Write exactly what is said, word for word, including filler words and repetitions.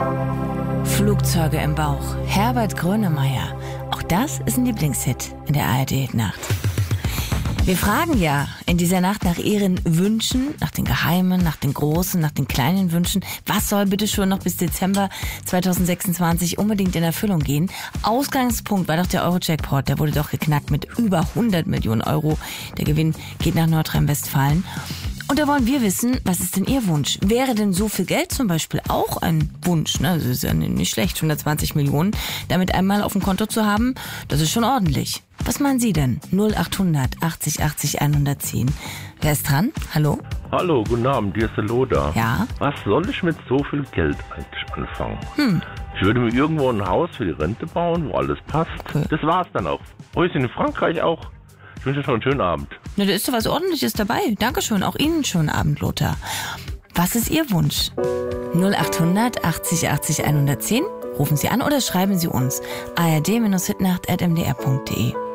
Flugzeuge im Bauch. Herbert Grönemeyer. Auch das ist ein Lieblingshit in der A R D-Nacht. Wir fragen ja in dieser Nacht nach Ihren Wünschen, nach den geheimen, nach den großen, nach den kleinen Wünschen. Was soll bitte schon noch bis Dezember zweitausendsechsundzwanzig unbedingt in Erfüllung gehen? Ausgangspunkt war doch der Euro-Jackpot. Der wurde doch geknackt mit über hundert Millionen Euro. Der Gewinn geht nach Nordrhein-Westfalen. Und da wollen wir wissen, was ist denn Ihr Wunsch? Wäre denn so viel Geld zum Beispiel auch ein Wunsch? Ne? Das ist ja nicht schlecht, hundertzwanzig Millionen damit einmal auf dem Konto zu haben, das ist schon ordentlich. Was meinen Sie denn? null achthundert achtzig achtzig hundertzehn. Wer ist dran? Hallo? Hallo, guten Abend, hier ist der Loda. Ja? Was soll ich mit so viel Geld eigentlich anfangen? Hm. Ich würde mir irgendwo ein Haus für die Rente bauen, wo alles passt. Okay. Das war's dann auch. Häuschen in Frankreich auch. Ich wünsche euch noch einen schönen Abend. Na, da ist doch was Ordentliches dabei. Dankeschön, auch Ihnen schönen Abend, Lothar. Was ist Ihr Wunsch? null achthundert achtzig achtzig hundertzehn. Rufen Sie an oder schreiben Sie uns. a r d Bindestrich hitnacht at m d r punkt d e.